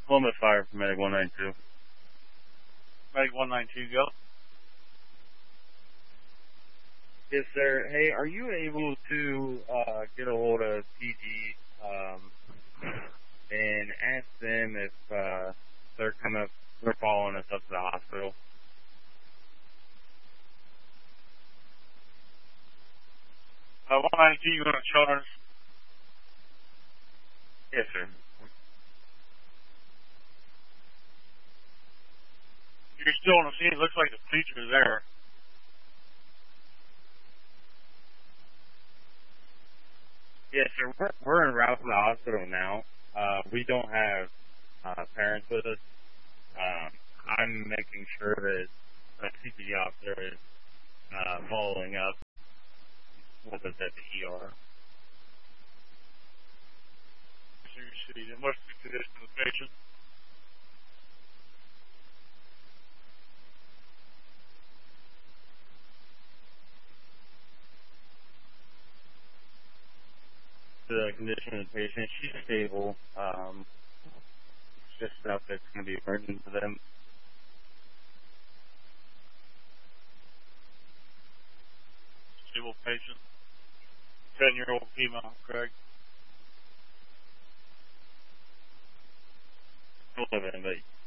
Plymouth Fire for Medic 192. Medic 192, go. Yes, sir. Hey, are you able to get a hold of PG and ask them if they're following us up to the hospital? 192, you going to Children's? Yes, sir. You're still on the scene. It looks like the police are there. Yes, sir. We're en route to the hospital now. We don't have parents with us. I'm making sure that a CPD officer is following up with us at the ER. So you see, it must be condition of the patient. The condition of the patient, she's stable. It's just stuff that's going to be emergent to them. Stable patient. 10-year-old female, correct? But